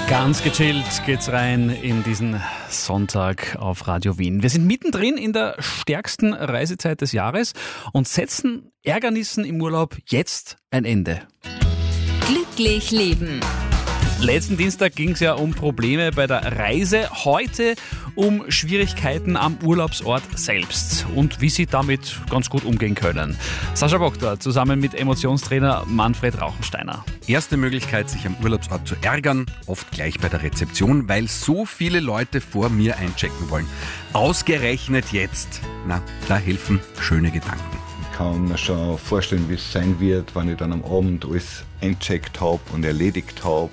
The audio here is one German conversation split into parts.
Ganz gechillt geht's rein in diesen Sonntag auf Radio Wien. Wir sind mittendrin in der stärksten Reisezeit des Jahres und setzen Ärgernissen im Urlaub jetzt ein Ende. Glücklich leben. Letzten Dienstag ging es ja um Probleme bei der Reise, heute um Schwierigkeiten am Urlaubsort selbst und wie Sie damit ganz gut umgehen können. Sascha Bogda zusammen mit Emotionstrainer Manfred Rauchensteiner. Erste Möglichkeit, sich am Urlaubsort zu ärgern, oft gleich bei der Rezeption, weil so viele Leute vor mir einchecken wollen. Ausgerechnet jetzt. Na, da helfen schöne Gedanken. Ich kann mir schon vorstellen, wie es sein wird, wenn ich dann am Abend alles eincheckt habe und erledigt habe.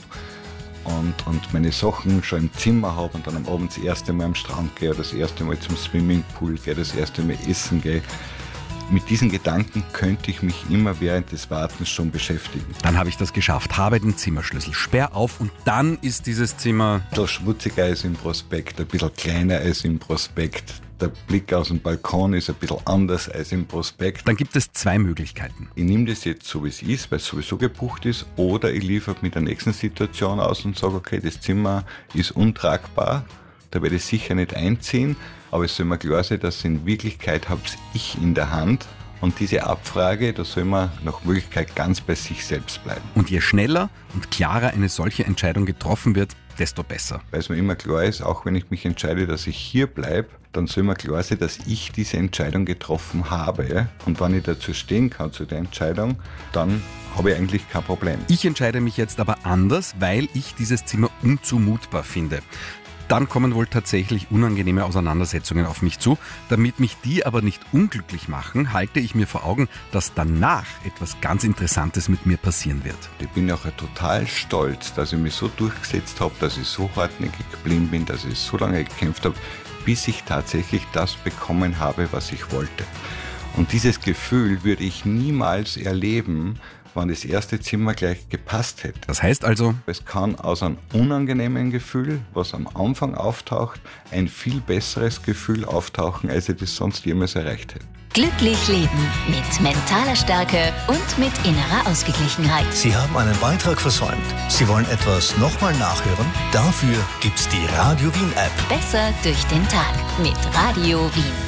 Und meine Sachen schon im Zimmer habe und dann am Abend das erste Mal am Strand gehe, das erste Mal zum Swimmingpool gehe, das erste Mal essen gehe. Mit diesen Gedanken könnte ich mich immer während des Wartens schon beschäftigen. Dann habe ich das geschafft, habe den Zimmerschlüssel, sperr auf und dann ist dieses Zimmer Ein bisschen schmutziger als im Prospekt, ein bisschen kleiner als im Prospekt. Der Blick aus dem Balkon ist ein bisschen anders als im Prospekt. Dann gibt es zwei Möglichkeiten. Ich nehme das jetzt so, wie es ist, weil es sowieso gebucht ist, oder ich liefere mit der nächsten Situation aus und sage, okay, das Zimmer ist untragbar, da werde ich sicher nicht einziehen, aber es soll mir klar sein, dass in Wirklichkeit habe ich in der Hand. Und diese Abfrage, da soll man nach Möglichkeit ganz bei sich selbst bleiben. Und je schneller und klarer eine solche Entscheidung getroffen wird, desto besser. Weil es mir immer klar ist, auch wenn ich mich entscheide, dass ich hier bleibe, dann soll mir klar sein, dass ich diese Entscheidung getroffen habe. Und wenn ich dazu stehen kann, zu der Entscheidung, dann habe ich eigentlich kein Problem. Ich entscheide mich jetzt aber anders, weil ich dieses Zimmer unzumutbar finde. Dann kommen wohl tatsächlich unangenehme Auseinandersetzungen auf mich zu. Damit mich die aber nicht unglücklich machen, halte ich mir vor Augen, dass danach etwas ganz Interessantes mit mir passieren wird. Ich bin auch total stolz, dass ich mich so durchgesetzt habe, dass ich so hartnäckig geblieben bin, dass ich so lange gekämpft habe, bis ich tatsächlich das bekommen habe, was ich wollte. Und dieses Gefühl würde ich niemals erleben, wenn das erste Zimmer gleich gepasst hätte. Das heißt also, Es kann aus einem unangenehmen Gefühl, was am Anfang auftaucht, ein viel besseres Gefühl auftauchen, als ich das sonst jemals erreicht hätte. Glücklich leben mit mentaler Stärke und mit innerer Ausgeglichenheit. Sie haben einen Beitrag versäumt. Sie wollen etwas nochmal nachhören? Dafür gibt's die Radio Wien App. Besser durch den Tag mit Radio Wien.